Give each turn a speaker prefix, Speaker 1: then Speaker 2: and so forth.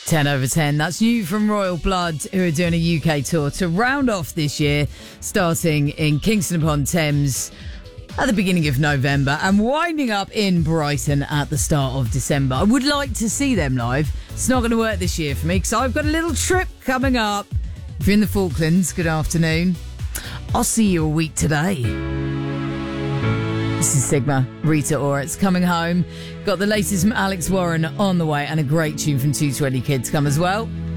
Speaker 1: 10 over 10. That's you from Royal Blood, who are doing a UK tour to round off this year, starting in Kingston upon Thames at the beginning of November and winding up in Brighton at the start of December. I would like to see them live. It's not going to work this year for me because I've got a little trip coming up. If you're in the Falklands, good afternoon. I'll see you a week today. This is Sigma, Rita Ora. It's coming home. Got the latest from Alex Warren on the way and a great tune from 220 Kids come as well.